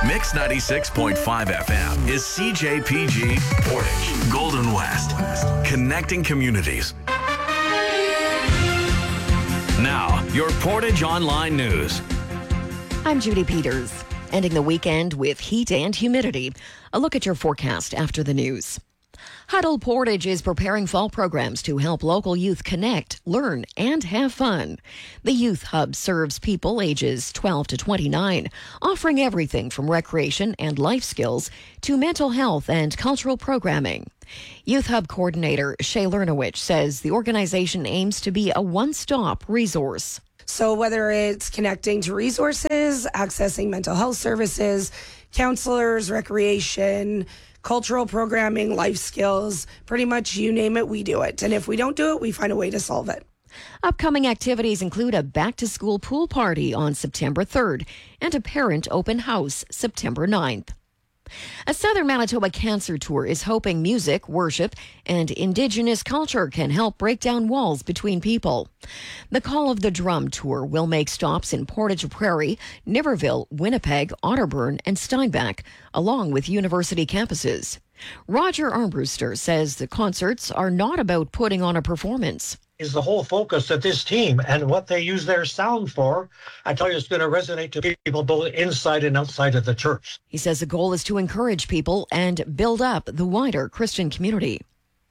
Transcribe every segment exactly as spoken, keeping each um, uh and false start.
Mix ninety-six point five F M is C J P G Portage, Golden West, connecting communities. Now, your Portage Online News. I'm Judy Peters. Ending the weekend with heat and humidity. A look at your forecast after the news. Huddle Portage is preparing fall programs to help local youth connect, learn, and have fun. The Youth Hub serves people ages twelve to twenty-nine, offering everything from recreation and life skills to mental health and cultural programming. Youth Hub coordinator Shay Lernowich says the organization aims to be a one-stop resource. So whether it's connecting to resources, accessing mental health services, counselors, recreation, cultural programming, life skills, pretty much you name it, we do it. And if we don't do it, we find a way to solve it. Upcoming activities include a back-to-school pool party on September third and a parent open house September ninth. A Southern Manitoba Cancer Tour is hoping music, worship, and Indigenous culture can help break down walls between people. The Call of the Drum Tour will make stops in Portage Prairie, Niverville, Winnipeg, Otterburn, and Steinbach, along with university campuses. Roger Armbruster says the concerts are not about putting on a performance. Is the whole focus of this team and what they use their sound for. I tell you, it's going to resonate to people both inside and outside of the church. He says the goal is to encourage people and build up the wider Christian community.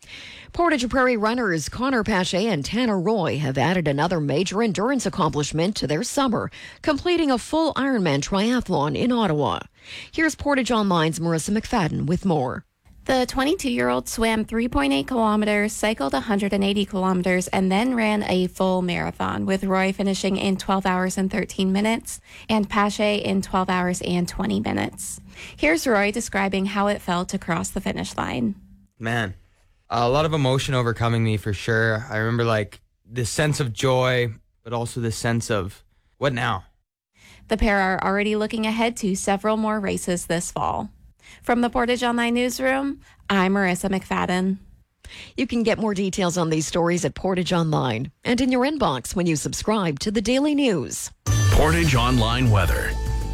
Portage Prairie runners Connor Pache and Tanner Roy have added another major endurance accomplishment to their summer, completing a full Ironman triathlon in Ottawa. Here's Portage Online's Marissa McFadden with more. The twenty-two-year-old swam three point eight kilometers, cycled one hundred eighty kilometers, and then ran a full marathon, with Roy finishing in twelve hours and thirteen minutes and Pache in twelve hours and twenty minutes. Here's Roy describing how it felt to cross the finish line. Man, a lot of emotion overcoming me for sure. I remember like this sense of joy, but also this sense of what now? The pair are already looking ahead to several more races this fall. From the Portage Online Newsroom, I'm Marissa McFadden. You can get more details on these stories at Portage Online and in your inbox when you subscribe to the Daily News. Portage Online weather.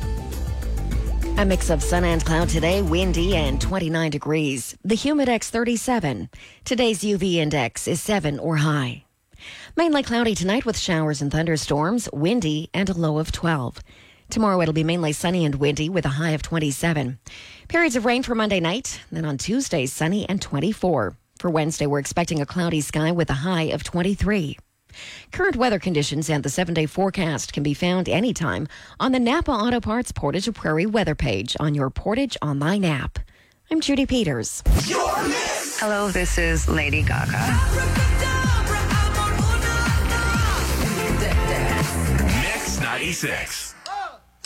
A mix of sun and cloud today, windy and twenty-nine degrees. The Humidex thirty-seven. Today's U V index is seven or high. Mainly cloudy tonight with showers and thunderstorms, windy and a low of twelve. Tomorrow it'll be mainly sunny and windy with a high of twenty-seven. Periods of rain for Monday night. Then on Tuesday, sunny and twenty-four. For Wednesday, we're expecting a cloudy sky with a high of twenty-three. Current weather conditions and the seven-day forecast can be found anytime on the Napa Auto Parts Portage Prairie weather page on your Portage Online app. I'm Judy Peters. Hello, this is Lady Gaga. Mix ninety-six.